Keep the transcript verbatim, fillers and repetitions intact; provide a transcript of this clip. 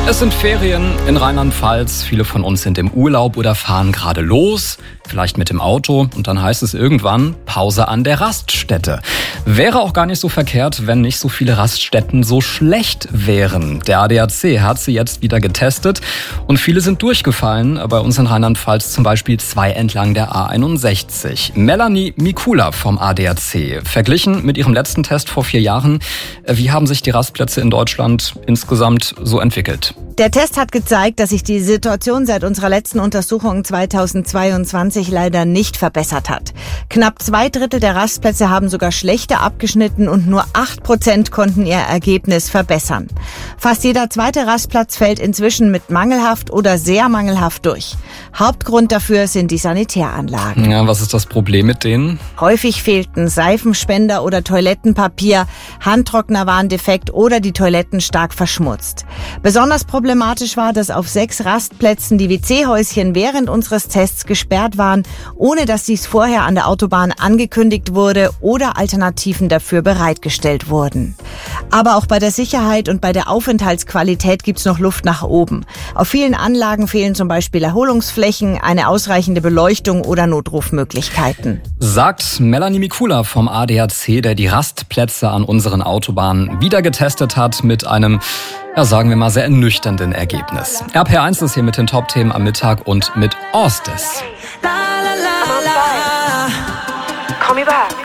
Es sind Ferien in Rheinland-Pfalz. Viele von uns sind im Urlaub oder fahren gerade los, vielleicht mit dem Auto. Und dann heißt es irgendwann Pause an der Raststätte. Wäre auch gar nicht so verkehrt, wenn nicht so viele Raststätten so schlecht wären. Der A D A C hat sie jetzt wieder getestet und viele sind durchgefallen. Bei uns in Rheinland-Pfalz zum Beispiel zwei entlang der A einundsechzig. Melanie Mikula vom A D A C. Verglichen mit ihrem letzten Test vor vier Jahren, wie haben sich die Rastplätze in Deutschland insgesamt so entwickelt? Der Test hat gezeigt, dass sich die Situation seit unserer letzten Untersuchung zweitausendzweiundzwanzig leider nicht verbessert hat. Knapp zwei Drittel der Rastplätze haben sogar schlechter abgeschnitten und nur acht Prozent konnten ihr Ergebnis verbessern. Fast jeder zweite Rastplatz fällt inzwischen mit mangelhaft oder sehr mangelhaft durch. Hauptgrund dafür sind die Sanitäranlagen. Ja, was ist das Problem mit denen? Häufig fehlten Seifenspender oder Toilettenpapier, Handtrockner waren defekt oder die Toiletten stark verschmutzt. Besonders problematisch war, dass auf sechs Rastplätzen die W C-Häuschen während unseres Tests gesperrt waren, ohne dass dies vorher an der Autobahn angekündigt wurde oder Alternativen dafür bereitgestellt wurden. Aber auch bei der Sicherheit und bei der Aufenthaltsqualität gibt's noch Luft nach oben. Auf vielen Anlagen fehlen zum Beispiel Erholungsflächen, eine ausreichende Beleuchtung oder Notrufmöglichkeiten. Sagt Melanie Mikula vom A D A C, der die Rastplätze an unseren Autobahnen wieder getestet hat mit einem, ja, sagen wir mal, sehr ernüchternden Ergebnis. R P R eins ist hier mit den Top-Themen am Mittag und mit Orstes. Call me back.